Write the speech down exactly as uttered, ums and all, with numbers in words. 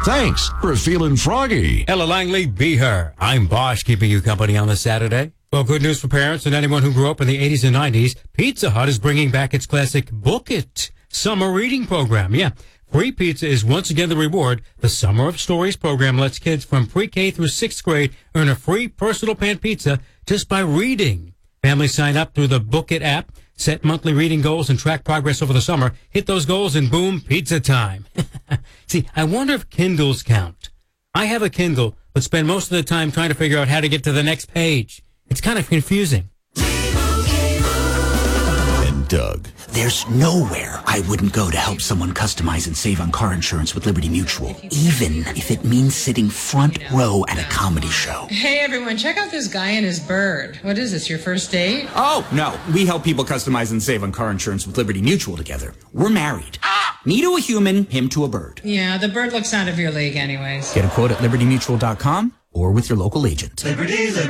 Thanks for feeling froggy. Ella Langley, be her. I'm Bosch, keeping you company on this Saturday. Well, good news for parents and anyone who grew up in the eighties and nineties. Pizza Hut is bringing back its classic Book It summer reading program. Yeah, free pizza is once again the reward. The Summer of Stories program lets kids from pre-K through sixth grade earn a free personal pan pizza just by reading. Families sign up through the Book It app, set monthly reading goals, and track progress over the summer. Hit those goals and boom, pizza time. See, I wonder if Kindles count. I have a Kindle, but spend most of the time trying to figure out how to get to the next page. It's kind of confusing. And Doug. There's nowhere I wouldn't go to help someone customize and save on car insurance with Liberty Mutual, even if it means sitting front row at a comedy show. Hey, everyone, check out this guy and his bird. What is this, your first date? Oh, no. We help people customize and save on car insurance with Liberty Mutual together. We're married. Me to a human, him to a bird. Yeah, the bird looks out of your league anyways. Get a quote at liberty mutual dot com or with your local agent. Liberty, Liberty.